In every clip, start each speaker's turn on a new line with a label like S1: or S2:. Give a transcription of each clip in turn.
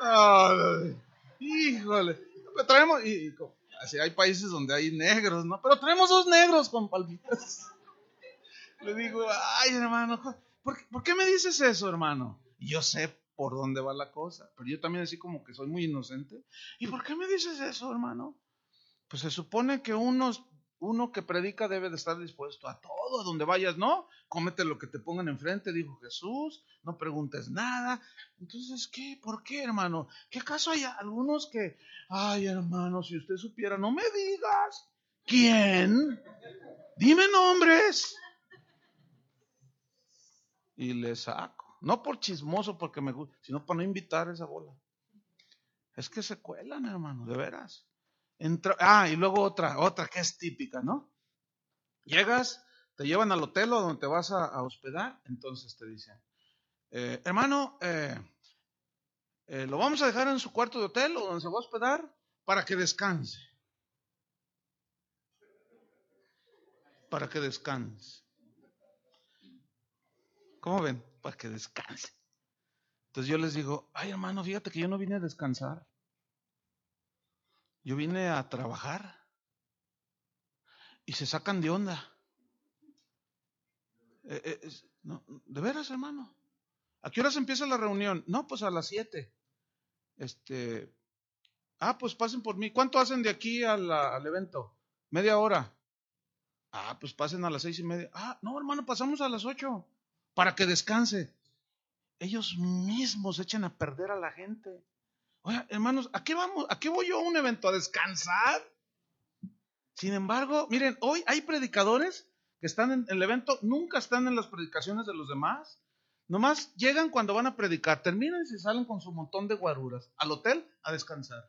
S1: Ay, híjole. Pero traemos, así hay países donde hay negros, ¿no? Pero traemos 2 negros con palmitas. Le digo, ay, hermano, ¿por qué me dices eso, hermano? Y yo sé por dónde va la cosa, pero yo también así como que soy muy inocente. ¿Y por qué me dices eso, hermano? Pues se supone que uno que predica debe de estar dispuesto a todo, a donde vayas, ¿no? Cómete lo que te pongan enfrente, dijo Jesús, no preguntes nada. Entonces, ¿qué? ¿Por qué, hermano? ¿Qué acaso hay algunos que, ay, hermano, si usted supiera, no me digas? ¿Quién? Dime nombres. Y le saco. No por chismoso, porque me gusta, sino para no invitar a esa bola. Es que se cuelan, hermano, de veras. Y luego otra que es típica, ¿no? Llegas, te llevan al hotel o donde te vas a hospedar, entonces te dicen, hermano, lo vamos a dejar en su cuarto de hotel o donde se va a hospedar para que descanse. Para que descanse. ¿Cómo ven? Para que descanse. Entonces yo les digo, ay, hermano, fíjate que yo no vine a descansar. Yo vine a trabajar. Y se sacan de onda. No, ¿de veras, hermano? ¿A qué horas empieza la reunión? No, pues a las 7. Pues pasen por mí. ¿Cuánto hacen de aquí al evento? Media hora. Pues pasen a las 6:30. No, hermano, pasamos a las 8 para que descanse. Ellos mismos echan a perder a la gente. Oye, hermanos, ¿a qué vamos? ¿A qué voy yo a un evento? ¿A descansar? Sin embargo, miren, hoy hay predicadores que están en el evento, nunca están en las predicaciones de los demás. Nomás llegan cuando van a predicar, terminan y se salen con su montón de guaruras al hotel a descansar.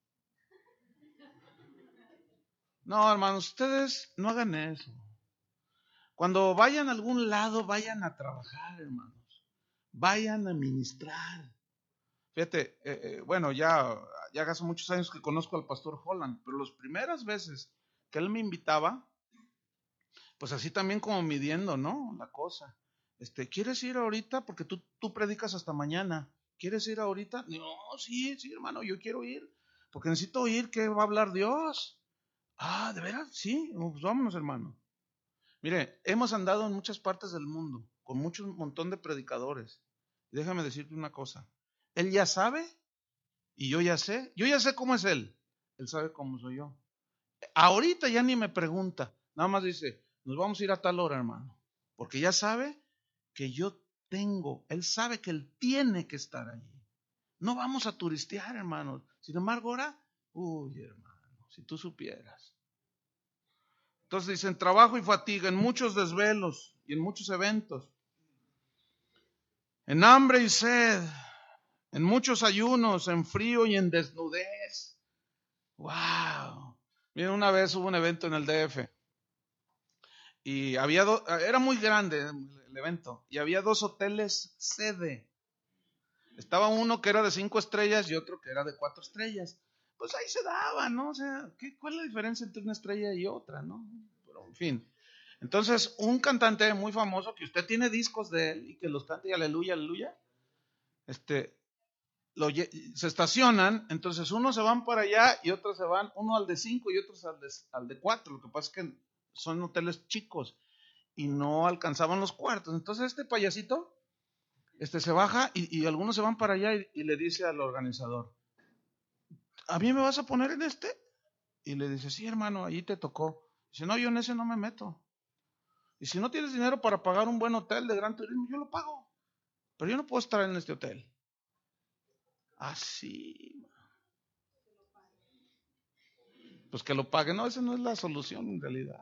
S1: No, hermanos, ustedes no hagan eso. Cuando vayan a algún lado, vayan a trabajar, hermanos. Vayan a ministrar. Fíjate, bueno, ya hace muchos años que conozco al pastor Holland, pero las primeras veces que él me invitaba, pues así también como midiendo, ¿no? La cosa. ¿Quieres ir ahorita? Porque tú predicas hasta mañana. ¿Quieres ir ahorita? No, sí, hermano, yo quiero ir. Porque necesito oír qué va a hablar Dios. ¿De veras? Sí, pues vámonos, hermano. Mire, hemos andado en muchas partes del mundo, con un montón de predicadores. Y déjame decirte una cosa. Él ya sabe y yo ya sé. Yo ya sé cómo es él. Él sabe cómo soy yo. Ahorita ya ni me pregunta. Nada más dice, nos vamos a ir a tal hora, hermano. Porque ya sabe que él sabe que él tiene que estar allí. No vamos a turistear, hermanos. Sin embargo, ahora, hermano, si tú supieras. Entonces dicen trabajo y fatiga, en muchos desvelos y en muchos eventos. En hambre y sed, en muchos ayunos, en frío y en desnudez. ¡Wow! Miren, una vez hubo un evento en el DF. Y era muy grande el evento. Y había 2 hoteles sede. Estaba uno que era de 5 estrellas y otro que era de 4 estrellas. Pues ahí se daba, ¿no? O sea, ¿cuál es la diferencia entre una estrella y otra, no? Pero en fin. Entonces, un cantante muy famoso, que usted tiene discos de él y que los canta y aleluya, aleluya, se estacionan, entonces unos se van para allá y otros se van, uno al de 5 y otros al de 4. Lo que pasa es que son hoteles chicos y no alcanzaban los cuartos. Entonces este payasito se baja y algunos se van para allá y le dice al organizador, ¿a mí me vas a poner en este? Y le dice, sí, hermano, allí te tocó. Dice, no, yo en ese no me meto. Y si no tienes dinero para pagar un buen hotel de gran turismo, yo lo pago. Pero yo no puedo estar en este hotel. Así. Pues que lo pague. No, esa no es la solución en realidad.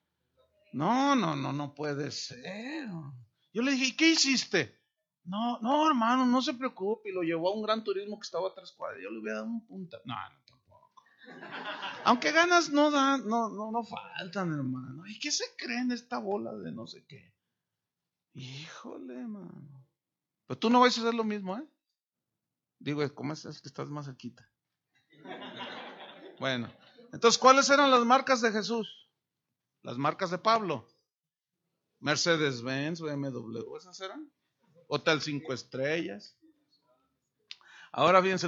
S1: No puede ser. Yo le dije, ¿y qué hiciste? No, hermano, no se preocupe. Y lo llevó a un gran turismo que estaba a 3 cuadras. Yo le hubiera dado un punta. No, tampoco. Aunque ganas no faltan, hermano. ¿Y qué se creen esta bola de no sé qué? Híjole, hermano. Pero tú no vas a hacer lo mismo, ¿eh? Digo, ¿cómo es que estás más cerquita? Bueno, entonces, ¿cuáles eran las marcas de Jesús? Las marcas de Pablo. Mercedes-Benz, BMW, ¿esas eran? Hotel 5 estrellas. Ahora fíjense